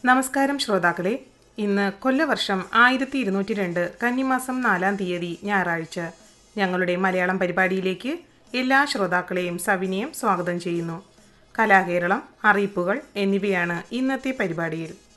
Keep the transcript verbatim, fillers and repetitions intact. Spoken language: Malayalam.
നമസ്കാരം ശ്രോതാക്കളെ. ഇന്ന് കൊല്ലവർഷം ആയിരത്തി ഇരുന്നൂറ്റി രണ്ട് കന്നിമാസം നാലാം തീയതി ഞായറാഴ്ച. ഞങ്ങളുടെ മലയാളം പരിപാടിയിലേക്ക് എല്ലാ ശ്രോതാക്കളെയും സവിനയം സ്വാഗതം ചെയ്യുന്നു. കലാകേരളം, അറിയിപ്പുകൾ എന്നിവയാണ് ഇന്നത്തെ പരിപാടിയിൽ.